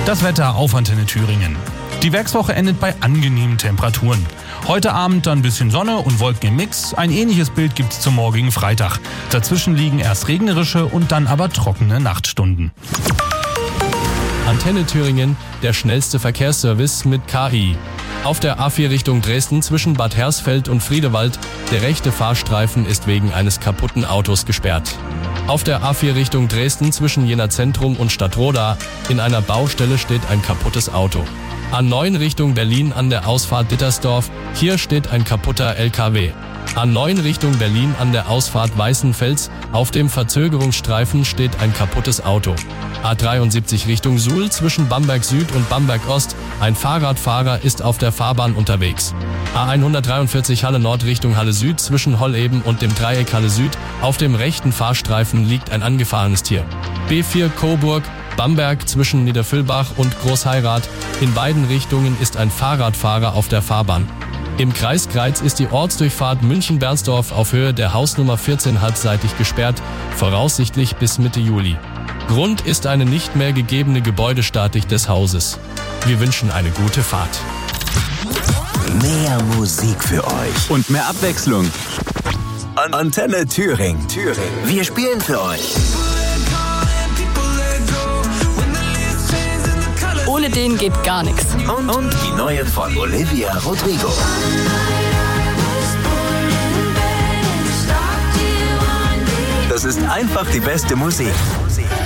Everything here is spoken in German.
Das Wetter auf Antenne Thüringen. Die Werkswoche endet bei angenehmen Temperaturen. Heute Abend dann ein bisschen Sonne und Wolken im Mix. Ein ähnliches Bild gibt's zum morgigen Freitag. Dazwischen liegen erst regnerische und dann aber trockene Nachtstunden. Antenne Thüringen, der schnellste Verkehrsservice mit KI. Auf der A4 Richtung Dresden zwischen Bad Hersfeld und Friedewald, der rechte Fahrstreifen ist wegen eines kaputten Autos gesperrt. Auf der A4 Richtung Dresden zwischen Jena Zentrum und Stadtroda, in einer Baustelle steht ein kaputtes Auto. A9 Richtung Berlin an der Ausfahrt Dittersdorf, hier steht ein kaputter LKW. A9 Richtung Berlin an der Ausfahrt Weißenfels, auf dem Verzögerungsstreifen steht ein kaputtes Auto. A73 Richtung Suhl zwischen Bamberg Süd und Bamberg Ost, ein Fahrradfahrer ist auf der Fahrbahn unterwegs. A143 Halle Nord Richtung Halle Süd zwischen Holleben und dem Dreieck Halle Süd, auf dem rechten Fahrstreifen liegt ein angefahrenes Tier. B4 Coburg, Bamberg zwischen Niederfüllbach und Großheirat, in beiden Richtungen ist ein Fahrradfahrer auf der Fahrbahn. Im Kreis Greiz ist die Ortsdurchfahrt München-Bernsdorf auf Höhe der Hausnummer 14 halbseitig gesperrt, voraussichtlich bis Mitte Juli. Grund ist eine nicht mehr gegebene Gebäudestatik des Hauses. Wir wünschen eine gute Fahrt. Mehr Musik für euch und mehr Abwechslung. Antenne Thüringen. Wir spielen für euch. Ohne den geht gar nichts. Und die neue von Olivia Rodrigo. Das ist einfach die beste Musik.